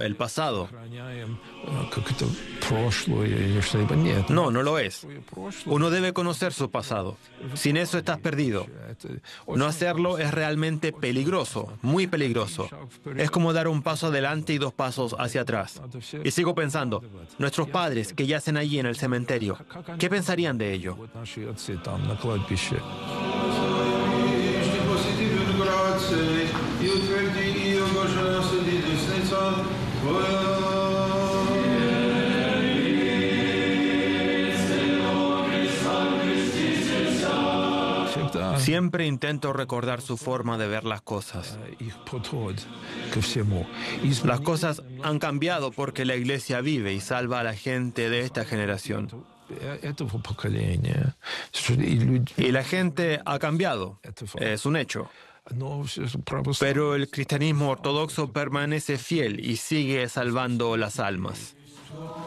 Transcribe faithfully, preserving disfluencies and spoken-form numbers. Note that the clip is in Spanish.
el pasado. No, no lo es. Uno debe conocer su pasado. Sin eso estás perdido. No hacerlo es realmente peligroso, muy peligroso. Es como dar un paso adelante y dos pasos hacia atrás. Y sigo pensando, nuestros padres que yacen allí en el cementerio, ¿qué pensarían de ello? Siempre intento recordar su forma de ver las cosas. Las cosas han cambiado porque la Iglesia vive y salva a la gente de esta generación. Y la gente ha cambiado, es un hecho. Pero el cristianismo ortodoxo permanece fiel y sigue salvando las almas.